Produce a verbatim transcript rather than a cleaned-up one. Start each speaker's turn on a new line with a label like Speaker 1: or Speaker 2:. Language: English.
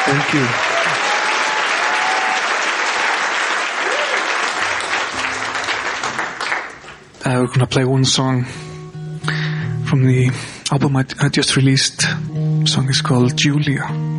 Speaker 1: Thank you. Uh, we're gonna play one song from the album I, I just released. The song is called Julia.